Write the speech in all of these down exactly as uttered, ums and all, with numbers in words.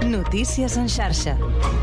Notícies en xarxa.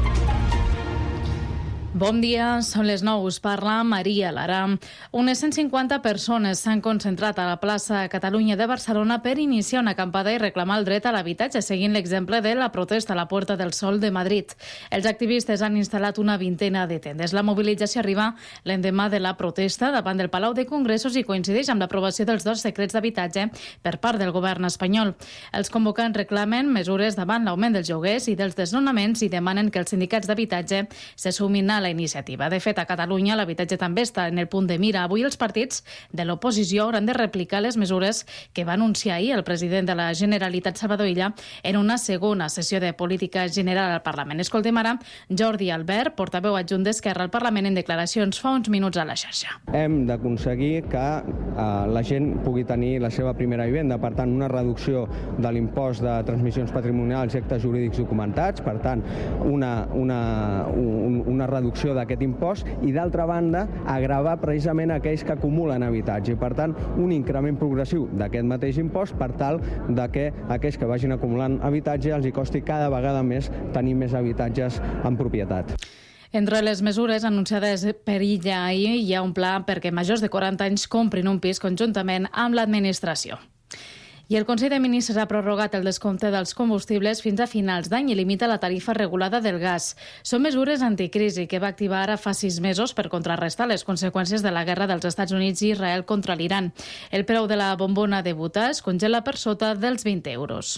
Bon dia, són les nou, us parla Maria Lara. Unes cent cinquanta persones s'han concentrat a la plaça Catalunya de Barcelona per iniciar una acampada i reclamar el dret a l'habitatge, seguint l'exemple de la protesta a la Puerta del Sol de Madrid. Els activistes han instal·lat una vintena de tendes. La mobilització arriba l'endemà de la protesta davant del Palau de Congressos i coincideix amb l'aprovació dels dos decrets d'habitatge per part del govern espanyol. Els convocants reclamen mesures davant l'augment dels lloguers i dels desnonaments i demanen que els sindicats d'habitatge se sumin a la iniciativa. De fet, a Catalunya l'habitatge també està en el punt de mira. Avui els partits de l'oposició hauran de replicar les mesures que va anunciar ahir el president de la Generalitat, Salvador Illa, en una segona sessió de política general al Parlament. Escoltem ara Jordi Albert, portaveu adjunt d'Esquerra al Parlament, en declaracions fa uns minuts a la xarxa. Hem d'aconseguir que eh, la gent pugui tenir la seva primera vivenda, per tant, una reducció de l'impost de transmissions patrimonials i actes jurídics documentats, per tant, una, una, un, una reducció d'aquest impost i, d'altra banda, agravar precisament aquells que acumulen habitatge i, per tant, un increment progressiu d'aquest mateix impost per tal de que aquells que vagin acumulant habitatge els hi costi cada vegada més tenir més habitatges en propietat. Entre les mesures anunciades per Illa ahir hi ha un pla perquè majors de quaranta anys comprin un pis conjuntament amb l'administració. I el Consell de Ministres ha prorrogat el descompte dels combustibles fins a finals d'any i limita la tarifa regulada del gas. Són mesures anticrisi que va activar ara fa sis mesos per contrarrestar les conseqüències de la guerra dels Estats Units i Israel contra l'Iran. El preu de la bombona de butà es congela per sota dels vint euros.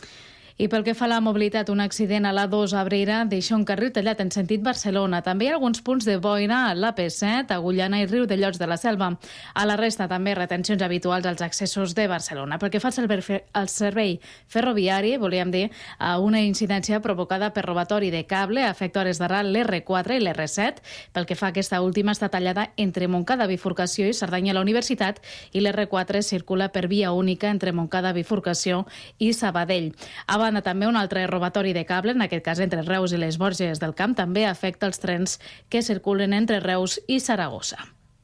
I pel que fa a la mobilitat, un accident a l'A dos a Abrera deixa un carril tallat en sentit Barcelona. També hi ha alguns punts de boira a l'A P set, Agullana i Riu de Llots de la Selva. A la resta també retencions habituals als accessos de Barcelona. Pel que fa al servei ferroviari, volíem dir a una incidència provocada per robatori de cable afecta hores d'ara l'R quatre i l'R set. Pel que fa a aquesta última, està tallada entre Montcada, Bifurcació i Cerdanya a la Universitat, i l'R quatre circula per via única entre Montcada, Bifurcació i Sabadell. A banda, també un altre robatori de cable, en aquest cas entre Reus i les Borges del Camp, també afecta els trens que circulen entre Reus i Saragossa.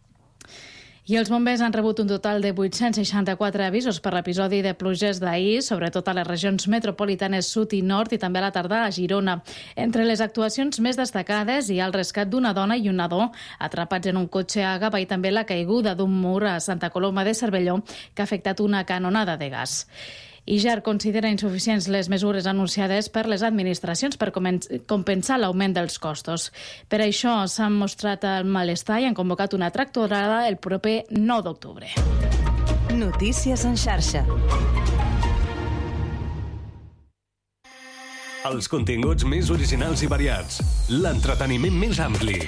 I els bombers han rebut un total de vuit-cents seixanta-quatre avisos per l'episodi de pluges d'ahir, sobretot a les regions metropolitanes sud i nord i també a la tarda a Girona. Entre les actuacions més destacades hi ha el rescat d'una dona i un nadó atrapats en un cotxe a Gavà i també la caiguda d'un mur a Santa Coloma de Cervelló que ha afectat una canonada de gas. I Ger considera insuficients les mesures anunciades per les administracions per compensar l'augment dels costos. Per això s'han mostrat el malestar i han convocat una tractorada el proper nou d'octubre. Notícies en xarxa. Els continguts més originals i variats. L'entreteniment més ampli.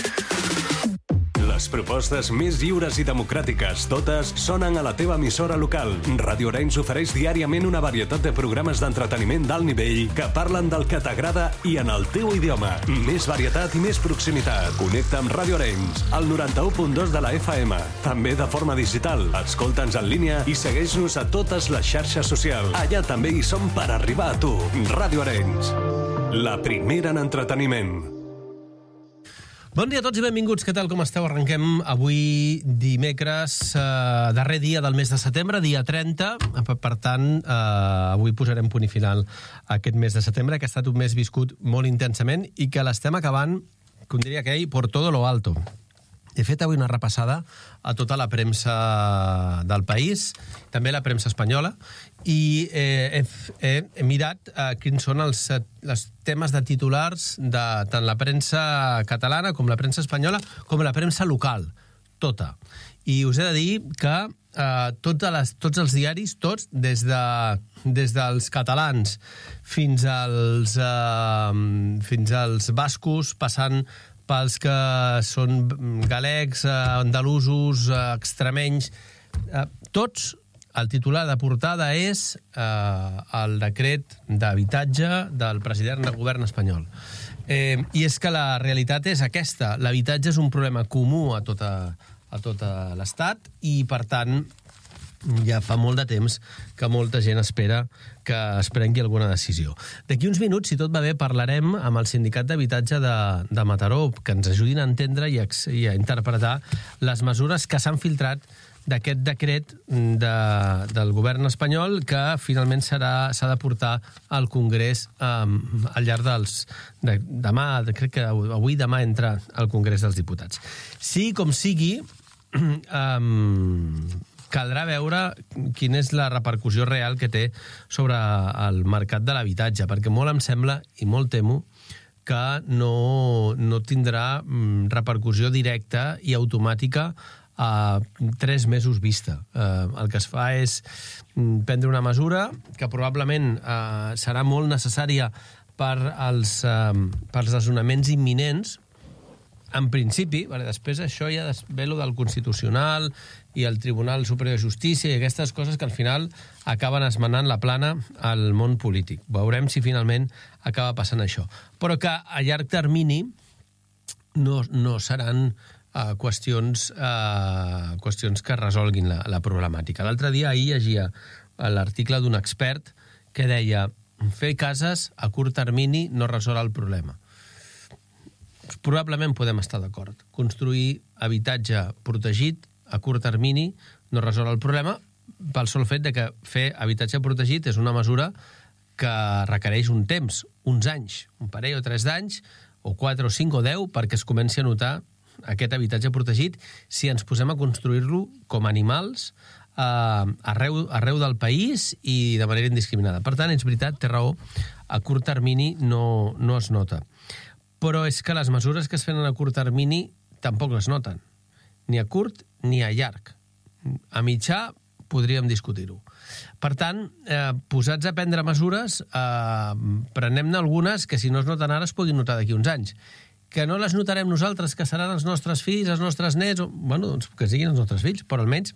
Les propostes més lliures i democràtiques, totes sonen a la teva emissora local. Ràdio Arenys ofereix diàriament una varietat de programes d'entreteniment d'alt nivell que parlen del que t'agrada i en el teu idioma. Més varietat i més proximitat. Connecta amb Ràdio Arenys, al noranta-u punt dos de la F M. També de forma digital. Escolta'ns en línia i segueix-nos a totes les xarxes socials. Allà també hi som per arribar a tu. Ràdio Arenys, la primera en entreteniment. Bon dia a tots i benvinguts. Què tal, com esteu? Arrenquem avui dimecres, eh, darrer dia del mes de setembre, dia trenta. Per tant, eh, avui posarem punt i final a aquest mes de setembre, que ha estat un mes viscut molt intensament i que l'estem acabant, com diria aquell, por todo lo alto. He fet avui una repassada a tota la premsa del país, també la premsa espanyola, i eh, he, he, he mirat eh, quins són els, els temes de titulars de tant la premsa catalana com la premsa espanyola com la premsa local, tota. I us he de dir que eh, totes les, tots els diaris, tots, des, de, des dels catalans fins als, eh, fins als bascos, passant pels que són galecs, andalusos, extremenys, tots, el titular de portada és eh, el decret d'habitatge del president del govern espanyol. Eh, I és que la realitat és aquesta. L'habitatge és un problema comú a tota, a tot l'Estat i, per tant, ja fa molt de temps que molta gent espera que es prengui alguna decisió. D'aquí uns minuts, si tot va bé, parlarem amb el Sindicat d'Habitatge de, de Mataró, que ens ajudin a entendre i a, i a interpretar les mesures que s'han filtrat d'aquest decret de, del govern espanyol que finalment serà s'ha de portar al Congrés um, al llarg dels... De, demà, crec que avui demà entra al Congrés dels Diputats. Sí, com sigui, um, caldrà veure quina és la repercussió real que té sobre el mercat de l'habitatge, perquè molt em sembla, i molt temo, que no, no tindrà mm, repercussió directa i automàtica a tres mesos vista. Eh, el que es fa és mm, prendre una mesura que probablement eh, serà molt necessària per als, eh, per als desnonaments imminents, en principi, perquè després això ja ve lo del Constitucional i el Tribunal Superior de Justícia i aquestes coses que al final acaben esmenant la plana al món polític. Veurem si finalment acaba passant això. Però que a llarg termini no, no seran uh, qüestions, uh, qüestions que resolguin la, la problemàtica. L'altre dia, ahir, llegia l'article d'un expert que deia fer cases a curt termini no resol el problema. Probablement podem estar d'acord. Construir habitatge protegit a curt termini no resol el problema pel sol fet de que fer habitatge protegit és una mesura que requereix un temps, uns anys, un parell o tres d'anys, o quatre o cinc o deu, perquè es comenci a notar aquest habitatge protegit si ens posem a construir-lo com animals eh, arreu, arreu del país i de manera indiscriminada. Per tant, és veritat, té raó, a curt termini no, no es nota. Però és que les mesures que es fan a curt termini tampoc les noten. Ni a curt ni a llarg. A mitjà podríem discutir-ho. Per tant, eh, posats a prendre mesures, eh, prenem-ne algunes que si no es noten ara es puguin notar d'aquí uns anys. Que no les notarem nosaltres, que seran els nostres fills, els nostres nets, o, bueno, doncs que siguin els nostres fills, però almenys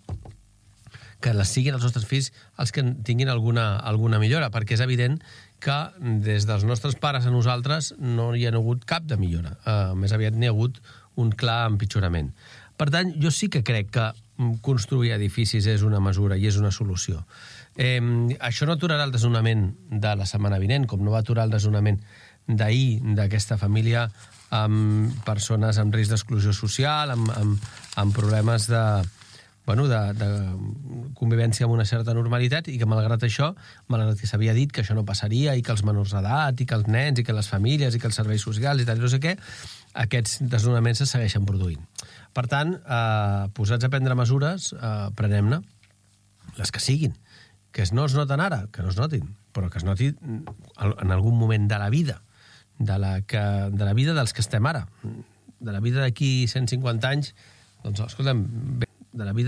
que les siguin els nostres fills els que tinguin alguna, alguna millora, perquè és evident que des dels nostres pares a nosaltres no hi ha hagut cap de millora. Uh, més aviat n'hi ha hagut un clar empitjorament. Per tant, jo sí que crec que construir edificis és una mesura i és una solució. Eh, això no aturarà el desnonament de la setmana vinent, com no va aturar el desnonament d'ahir d'aquesta família amb persones amb risc d'exclusió social, amb, amb, amb problemes de... bueno, de, de convivència amb una certa normalitat i que malgrat això, malgrat que s'havia dit que això no passaria i que els menors d'edat i que els nens i que les famílies i que els serveis socials i tal i no sé què, aquests desnonaments se segueixen produint. Per tant, eh, posats a prendre mesures, eh, prenem-ne les que siguin. Que no es noten ara, que no es notin, però que es notin en algun moment de la vida, de la, que, de la vida dels que estem ara, de la vida d'aquí cent cinquanta anys, doncs, escolta'm, de la vida